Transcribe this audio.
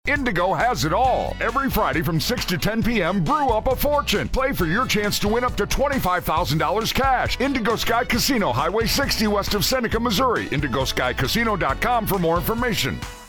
Indigo has it all. Every Friday from 6 to 10 p.m., brew up a fortune. Play for your chance to win up to $25,000 cash. Indigo Sky Casino, Highway 60 west of Seneca, Missouri. IndigoSkyCasino.com for more information.